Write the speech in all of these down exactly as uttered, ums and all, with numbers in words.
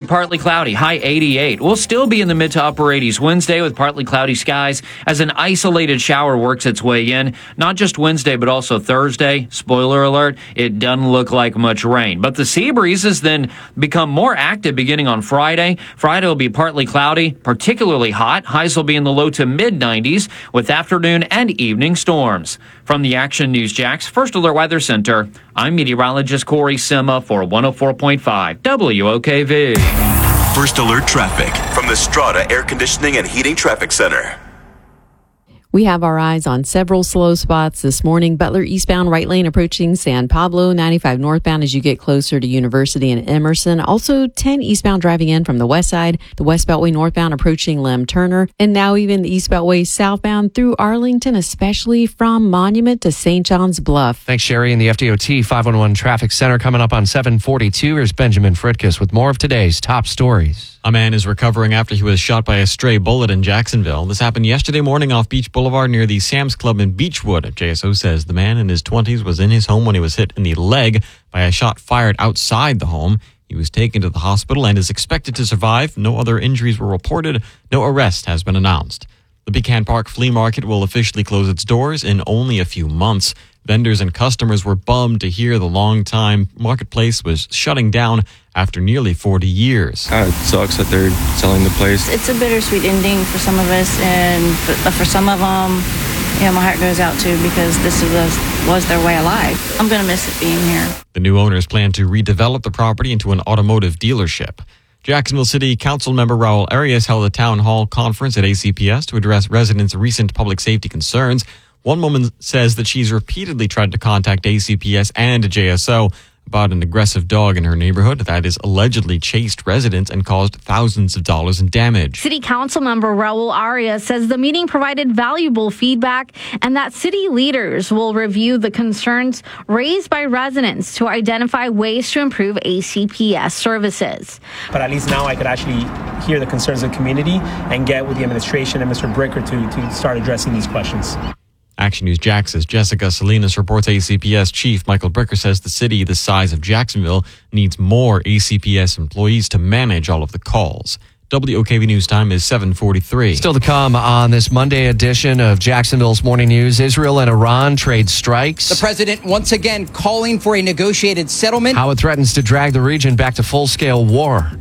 partly cloudy, high eighty-eight. We'll still be in the mid to upper eighties Wednesday with partly cloudy skies as an isolated shower works its way in. Not just Wednesday, but also Thursday. Spoiler alert, it doesn't look like much rain. But the sea breezes then become more active beginning on Friday. Friday will be partly cloudy, particularly hot. Highs will be in the low to mid nineties with afternoon and evening storms. From the Action News Jax First Alert Weather Center, I'm meteorologist Corey Sima for one oh four point five W O K V. First Alert Traffic from the Strata Air Conditioning and Heating Traffic Center. We have our eyes on several slow spots this morning. Butler eastbound, right lane approaching San Pablo, ninety-five northbound as you get closer to University and Emerson. Also ten eastbound driving in from the west side, the West Beltway northbound approaching Lem Turner, and now even the East Beltway southbound through Arlington, especially from Monument to Saint John's Bluff. Thanks, Sherry. In the F D O T five one one Traffic Center coming up on seven forty-two. Here's Benjamin Fritkus with more of today's top stories. A man is recovering after he was shot by a stray bullet in Jacksonville. This happened yesterday morning off Beach Boulevard near the Sam's Club in Beechwood. J S O says the man in his twenties was in his home when he was hit in the leg by a shot fired outside the home. He was taken to the hospital and is expected to survive. No other injuries were reported. No arrest has been announced. The Pecan Park Flea Market will officially close its doors in only a few months. Vendors and customers were bummed to hear the long-time marketplace was shutting down after nearly forty years. Uh, it sucks that they're selling the place. It's a bittersweet ending for some of us, and for, for some of them, you know, my heart goes out to because this was, was their way of life. I'm going to miss it being here. The new owners plan to redevelop the property into an automotive dealership. Jacksonville City Council member Raul Arias held a town hall conference at A C P S to address residents' recent public safety concerns. One woman says that she's repeatedly tried to contact A C P S and J S O about an aggressive dog in her neighborhood that has allegedly chased residents and caused thousands of dollars in damage. City Council member Raul Arias says the meeting provided valuable feedback and that city leaders will review the concerns raised by residents to identify ways to improve A C P S services. But at least now I could actually hear the concerns of the community and get with the administration and Mister Bricker to, to start addressing these questions. Action News Jax's Jessica Salinas reports A C P S Chief Michael Bricker says the city the size of Jacksonville needs more A C P S employees to manage all of the calls. W O K V News time is seven forty-three. Still to come on this Monday edition of Jacksonville's Morning News, Israel and Iran trade strikes. The president once again calling for a negotiated settlement. How it threatens to drag the region back to full-scale war.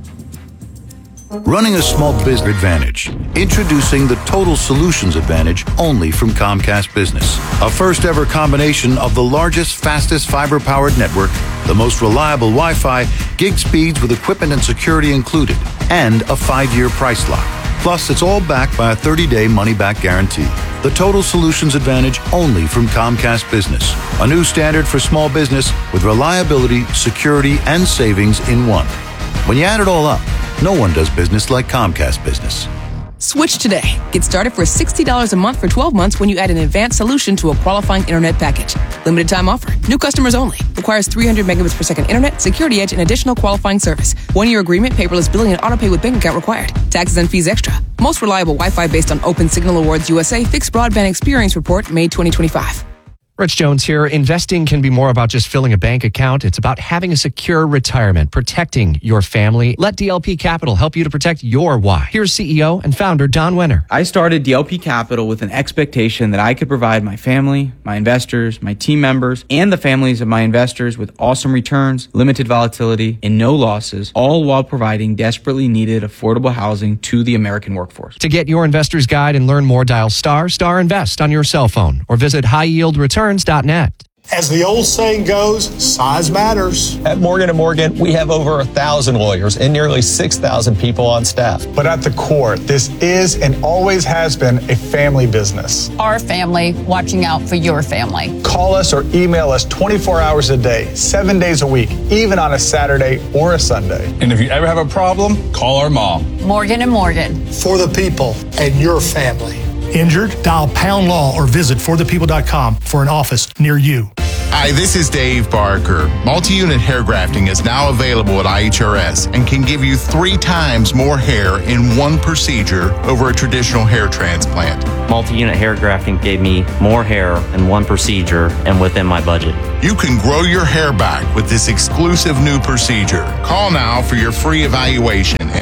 Running a small business advantage. Introducing the Total Solutions Advantage only from Comcast Business. A first ever combination of the largest, fastest fiber-powered network, the most reliable Wi-Fi, gig speeds with equipment and security included, and a five-year price lock. Plus, it's all backed by a thirty-day money-back guarantee. The Total Solutions Advantage only from Comcast Business. A new standard for small business with reliability, security, and savings in one. When you add it all up, no one does business like Comcast Business. Switch today. Get started for sixty dollars a month for twelve months when you add an advanced solution to a qualifying internet package. Limited time offer. New customers only. Requires three hundred megabits per second internet, security edge, and additional qualifying service. One-year agreement, paperless billing, and autopay with bank account required. Taxes and fees extra. Most reliable Wi-Fi based on Open Signal Awards U S A Fixed Broadband Experience Report, May twenty twenty-five. Rich Jones here. Investing can be more about just filling a bank account. It's about having a secure retirement, protecting your family. Let D L P Capital help you to protect your why. Here's C E O and founder Don Wenner. I started D L P Capital with an expectation that I could provide my family, my investors, my team members, and the families of my investors with awesome returns, limited volatility, and no losses, all while providing desperately needed affordable housing to the American workforce. To get your investor's guide and learn more, dial star star invest on your cell phone or visit high yield returns dot net. As the old saying goes, size matters. At Morgan and Morgan, we have over a thousand lawyers and nearly six thousand people on staff. But at the core, this is and always has been a family business. Our family watching out for your family. Call us or email us twenty-four hours a day, seven days a week, even on a Saturday or a Sunday. And if you ever have a problem, call our mom. Morgan and Morgan. For the people and your family. Injured? Dial pound law or visit for the people dot com for an office near you. Hi, this is Dave Barker. Multi-unit hair grafting is now available at I H R S and can give you three times more hair in one procedure over a traditional hair transplant. Multi-unit hair grafting gave me more hair in one procedure and within my budget. You can grow your hair back with this exclusive new procedure. Call now for your free evaluation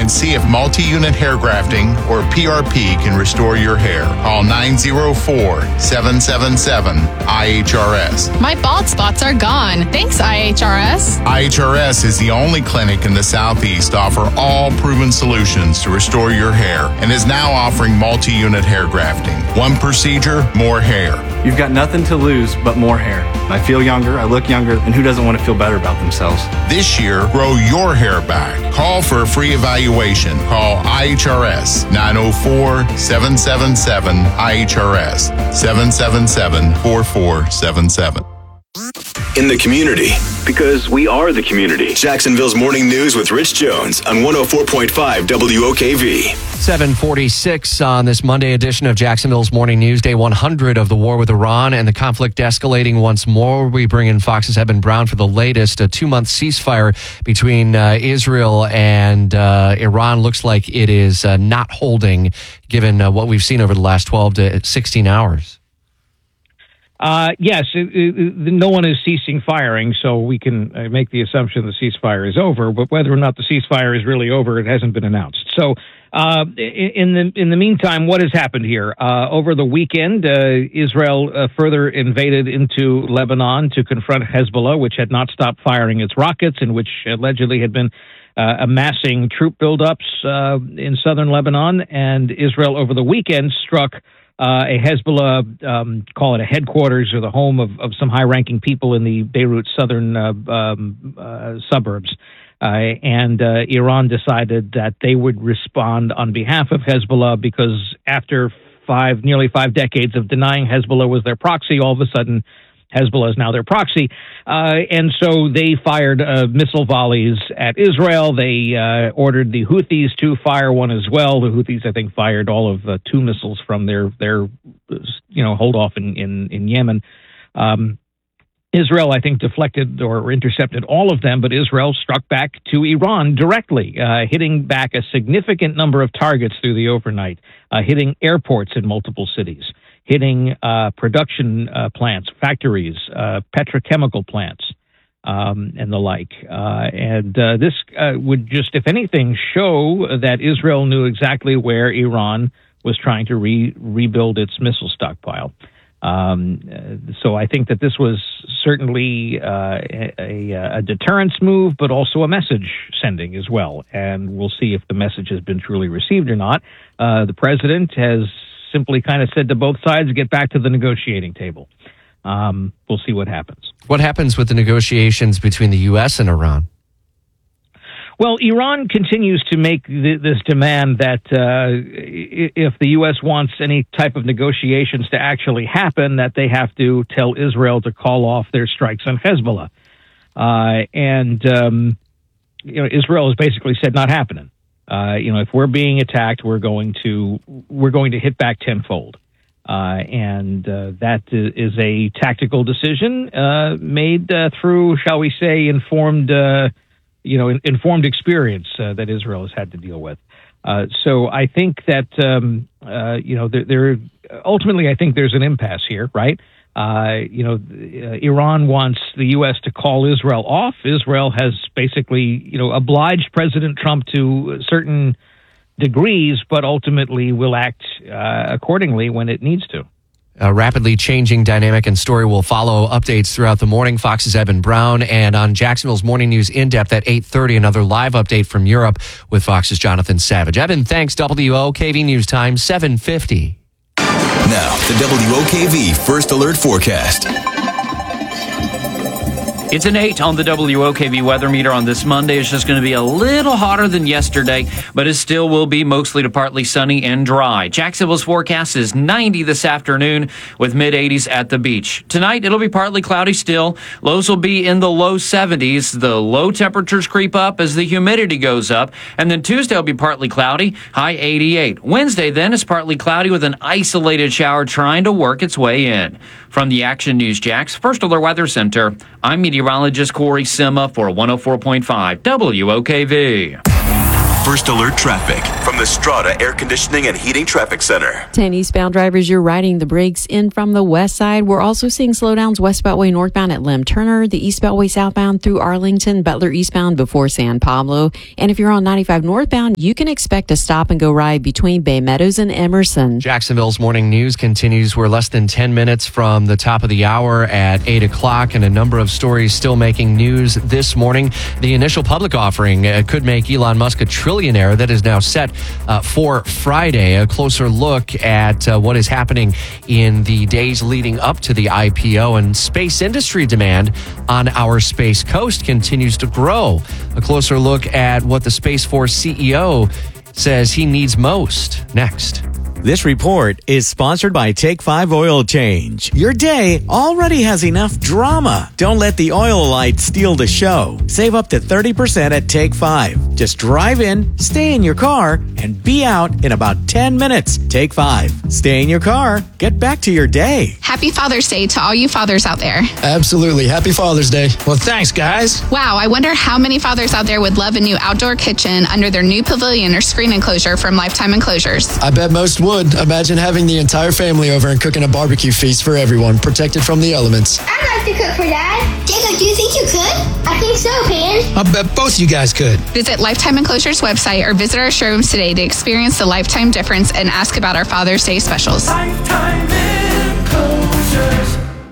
and see if multi-unit hair grafting or P R P can restore your hair. Call nine oh four, seven seven seven, I H R S. My bald spots are gone. Thanks, I H R S. I H R S is the only clinic in the Southeast to offer all proven solutions to restore your hair and is now offering multi-unit hair grafting. One procedure, more hair. You've got nothing to lose but more hair. I feel younger, I look younger, and who doesn't want to feel better about themselves? This year, grow your hair back. Call for a free evaluation. Call I H R S nine oh four, seven seven seven, I H R S, seven seven seven, four four seven seven. In the community, because we are the community. Jacksonville's Morning News with Rich Jones on one oh four point five W O K V. seven forty-six on this Monday edition of Jacksonville's Morning News, day one hundred of the war with Iran and the conflict escalating once more. We bring in Fox's Eben Brown for the latest. A two-month ceasefire between uh, Israel and uh, Iran looks like it is uh, not holding, given uh, what we've seen over the last twelve to sixteen hours. Uh, yes, it, it, no one is ceasing firing, so we can uh, make the assumption the ceasefire is over. But whether or not the ceasefire is really over, it hasn't been announced. So, uh, in the in the meantime, what has happened here? Uh, over the weekend, uh, Israel uh, further invaded into Lebanon to confront Hezbollah, which had not stopped firing its rockets, and which allegedly had been uh, amassing troop buildups uh, in southern Lebanon. And Israel, over the weekend, struck Uh, a Hezbollah, um, call it a headquarters or the home of, of some high-ranking people in the Beirut southern uh, um, uh, suburbs. Uh, and uh, Iran decided that they would respond on behalf of Hezbollah because after five, nearly five decades of denying Hezbollah was their proxy, all of a sudden Hezbollah is now their proxy. Uh, and so they fired uh, missile volleys at Israel. They uh, ordered the Houthis to fire one as well. The Houthis, I think, fired all of uh, two missiles from their, their you know, hold off in, in, in Yemen. Um, Israel, I think, deflected or intercepted all of them, but Israel struck back to Iran directly, uh, hitting back a significant number of targets through the overnight, uh, hitting airports in multiple cities, hitting uh, production uh, plants, factories, uh, petrochemical plants, um, and the like. Uh, and uh, this uh, would just, if anything, show that Israel knew exactly where Iran was trying to re- rebuild its missile stockpile. Um, so I think that this was certainly uh, a, a deterrence move, but also a message sending as well. And we'll see if the message has been truly received or not. Uh, the president has simply kind of said to both sides, get back to the negotiating table. Um, we'll see what happens. What happens with the negotiations between the U S and Iran? Well, Iran continues to make th- this demand that uh, if the U S wants any type of negotiations to actually happen, that they have to tell Israel to call off their strikes on Hezbollah. Uh, and, um, you know, Israel has basically said not happening. Uh, you know, if we're being attacked, we're going to we're going to hit back tenfold. Uh, and uh, that is a tactical decision uh, made uh, through, shall we say, informed uh you know, informed experience uh, that Israel has had to deal with. Uh, so I think that, um, uh, you know, there, there ultimately, I think there's an impasse here, right? Uh, you know, uh, Iran wants the U S to call Israel off. Israel has basically, you know, obliged President Trump to certain degrees, but ultimately will act uh, accordingly when it needs to. A rapidly changing dynamic and story will follow updates throughout the morning. Fox's Eben Brown, and on Jacksonville's Morning News In-Depth at eight thirty, another live update from Europe with Fox's Jonathan Savage. Eben, thanks. W O K V News Time, seven fifty. Now, the W O K V First Alert Forecast. It's an eight on the W O K V weather meter on this Monday. It's just going to be a little hotter than yesterday, but it still will be mostly to partly sunny and dry. Jacksonville's forecast is ninety this afternoon with mid eighties at the beach. Tonight, it'll be partly cloudy still. Lows will be in the low seventies. The low temperatures creep up as the humidity goes up. And then Tuesday will be partly cloudy, high eighty-eight. Wednesday then is partly cloudy with an isolated shower trying to work its way in. From the Action News Jax First Alert Weather Center, I'm meteorologist Corey Sima for one oh four point five W O K V. First Alert Traffic. from the Strata Air Conditioning and Heating Traffic Center. ten eastbound drivers, you're riding the brakes in from the west side. We're also seeing slowdowns west Beltway northbound at Lem Turner, the east Beltway southbound through Arlington, Butler eastbound before San Pablo. And if you're on ninety-five northbound, you can expect a stop and go ride between Bay Meadows and Emerson. Jacksonville's morning news continues. We're less than ten minutes from the top of the hour at eight o'clock, and a number of stories still making news this morning. The initial public offering uh, could make Elon Musk a trillionaire. That is now set uh, for Friday. A closer look at uh, what is happening in the days leading up to the I P O, and space industry demand on our Space Coast continues to grow. A closer look at what the Space Force C E O says he needs most next. This report is sponsored by Take five Oil Change. Your day already has enough drama. Don't let the oil light steal the show. Save up to thirty percent at Take five. Just drive in, stay in your car, and be out in about ten minutes. Take five. Stay in your car. Get back to your day. Happy Father's Day to all you fathers out there. Absolutely. Happy Father's Day. Well, thanks, guys. Wow, I wonder how many fathers out there would love a new outdoor kitchen under their new pavilion or screen enclosure from Lifetime Enclosures. I bet most would. Imagine having the entire family over and cooking a barbecue feast for everyone, protected from the elements. I'd like to cook for Dad. Jacob, do you think you could? I think so, Pan. I bet both you guys could. Visit Lifetime Enclosures website or visit our showrooms today to experience the Lifetime difference and ask about our Father's Day specials. Lifetime Enclosures.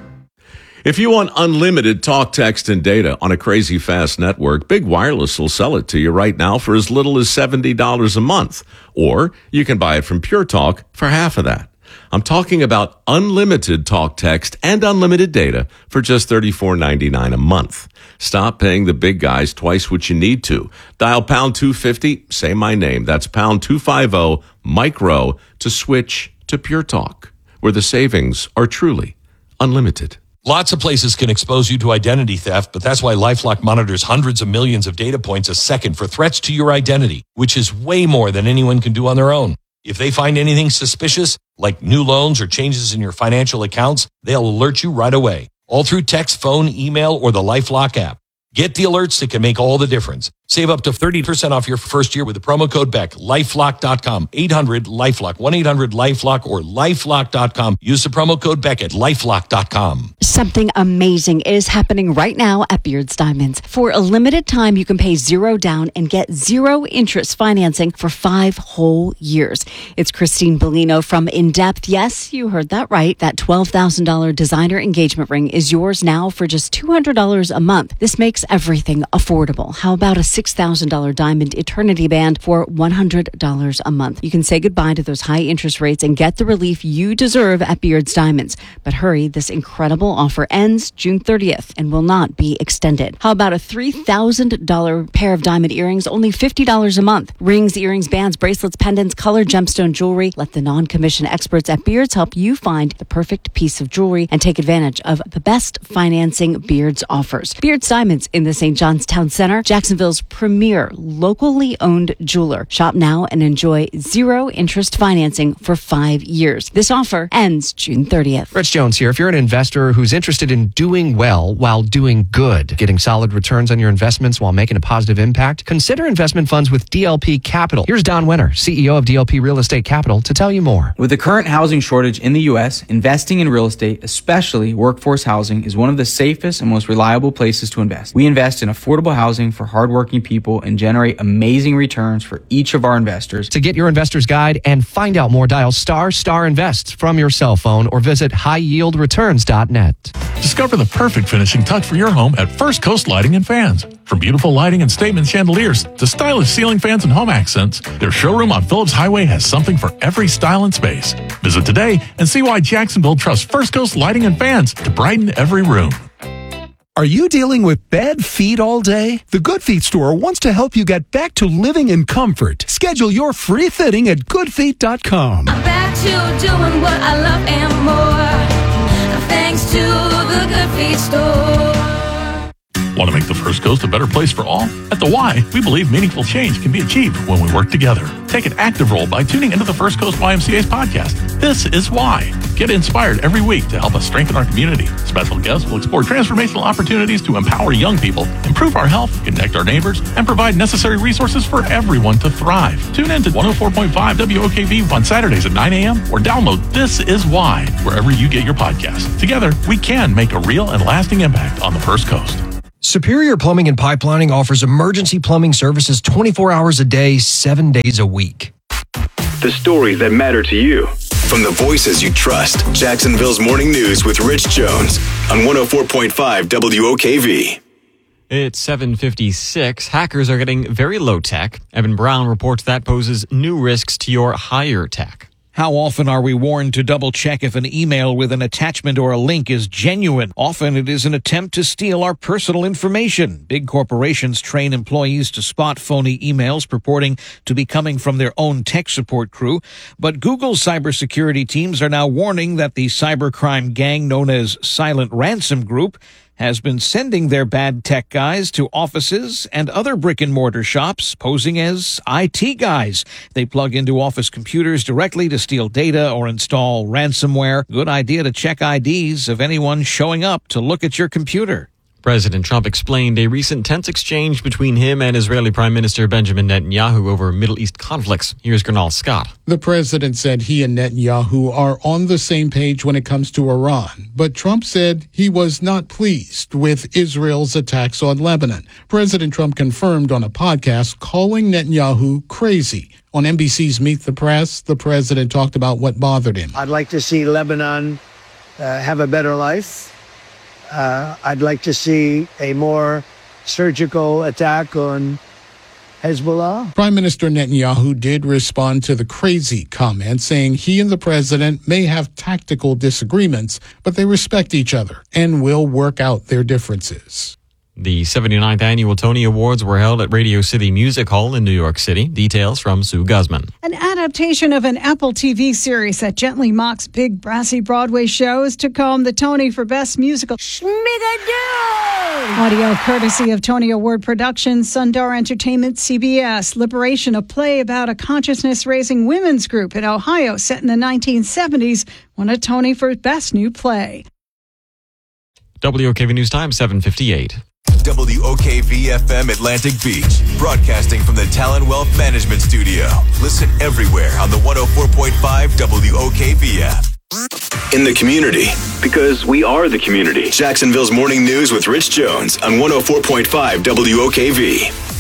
If you want unlimited talk, text, and data on a crazy fast network, Big Wireless will sell it to you right now for as little as seventy dollars a month. Or you can buy it from Pure Talk for half of that. I'm talking about unlimited talk, text, and unlimited data for just thirty-four ninety-nine a month. Stop paying the big guys twice what you need to. Dial pound two fifty, say my name. That's pound two fifty, micro, to switch to Pure Talk, where the savings are truly unlimited. Lots of places can expose you to identity theft, but that's why LifeLock monitors hundreds of millions of data points a second for threats to your identity, which is way more than anyone can do on their own. If they find anything suspicious, like new loans or changes in your financial accounts, they'll alert you right away, all through text, phone, email, or the LifeLock app. Get the alerts that can make all the difference. Save up to thirty percent off your first year with the promo code Beck. LifeLock dot com, eight hundred LifeLock, one eight hundred LifeLock, or LifeLock dot com. Use the promo code Beck at LifeLock dot com. Something amazing is happening right now at Beards Diamonds. For a limited time, you can pay zero down and get zero interest financing for five whole years. It's Christine Bellino from In Depth. Yes, you heard that right. That twelve thousand dollars designer engagement ring is yours now for just two hundred dollars a month. This makes everything affordable. How about a six thousand dollars diamond eternity band for one hundred dollars a month? You can say goodbye to those high interest rates and get the relief you deserve at Beards Diamonds. But hurry, this incredible offer ends June thirtieth and will not be extended. How about a three thousand dollars pair of diamond earrings, only fifty dollars a month? Rings, earrings, bands, bracelets, pendants, colored gemstone jewelry. Let the non-commissioned experts at Beards help you find the perfect piece of jewelry and take advantage of the best financing Beards offers. Beards Diamonds in the Saint John's Town Center, Jacksonville's premier locally owned jeweler. Shop now and enjoy zero interest financing for five years. This offer ends June thirtieth. Rich Jones here. If you're an investor who's interested in doing well while doing good, getting solid returns on your investments while making a positive impact, consider investment funds with D L P Capital. Here's Don Winter, C E O of D L P Real Estate Capital, to tell you more. With the current housing shortage in the U S, investing in real estate, especially workforce housing, is one of the safest and most reliable places to invest. We invest in affordable housing for hardworking people and generate amazing returns for each of our investors. To get your investor's guide and find out more, dial star star invest from your cell phone or visit high yield returns dot net. Discover the perfect finishing touch for your home at First Coast Lighting and Fans. From beautiful lighting and statement chandeliers to stylish ceiling fans and home accents, their showroom on Phillips Highway has something for every style and space. Visit today and see why Jacksonville trusts First Coast Lighting and Fans to brighten every room. Are you dealing with bad feet all day? The Good Feet store wants to help you get back to living in comfort. Schedule your free fitting at good feet dot com. I'm back to doing what I love and more, thanks to the Good Feet store. Want to make the First Coast a better place for all? At the Y, we believe meaningful change can be achieved when we work together. Take an active role by tuning into the First Coast Y M C A's podcast. This is Why. Get inspired every week to help us strengthen our community. Special guests will explore transformational opportunities to empower young people, improve our health, connect our neighbors, and provide necessary resources for everyone to thrive. Tune in to one oh four point five W O K V on Saturdays at nine a.m. or download This Is Why wherever you get your podcasts. Together, we can make a real and lasting impact on the First Coast. Superior Plumbing and Pipelining offers emergency plumbing services twenty-four hours a day, seven days a week. The stories that matter to you. From the voices you trust. Jacksonville's Morning News with Rich Jones on one oh four point five W O K V. It's seven fifty-six. Hackers are getting very low tech. Evan Brown reports that poses new risks to your higher tech. How often are we warned to double-check if an email with an attachment or a link is genuine? Often it is an attempt to steal our personal information. Big corporations train employees to spot phony emails purporting to be coming from their own tech support crew. But Google's cybersecurity teams are now warning that the cybercrime gang known as Silent Ransom Group has been sending their bad tech guys to offices and other brick-and-mortar shops posing as I T guys. They plug into office computers directly to steal data or install ransomware. Good idea to check I Ds of anyone showing up to look at your computer. President Trump explained a recent tense exchange between him and Israeli Prime Minister Benjamin Netanyahu over Middle East conflicts. Here's Gernal Scott. The president said he and Netanyahu are on the same page when it comes to Iran, but Trump said he was not pleased with Israel's attacks on Lebanon. President Trump confirmed on a podcast calling Netanyahu crazy. On N B C's Meet the Press, the president talked about what bothered him. I'd like to see Lebanon uh, have a better life. Uh, I'd like to see a more surgical attack on Hezbollah. Prime Minister Netanyahu did respond to the crazy comment, saying he and the president may have tactical disagreements, but they respect each other and will work out their differences. The seventy-ninth Annual Tony Awards were held at Radio City Music Hall in New York City. Details from Sue Guzman. An adaptation of an Apple T V series that gently mocks big brassy Broadway shows took home the Tony for Best Musical. Schmigadoon! Audio courtesy of Tony Award Productions, Sundar Entertainment, C B S. Liberation, a play about a consciousness-raising women's group in Ohio set in the nineteen seventies, won a Tony for Best New Play. W O K V News Time, seven fifty-eight. W O K V F M Atlantic Beach, broadcasting from the Talon Wealth Management Studio. Listen everywhere on the one oh four point five W O K V app. In the community, because we are the community. Jacksonville's Morning News with Rich Jones on one oh four point five W O K V.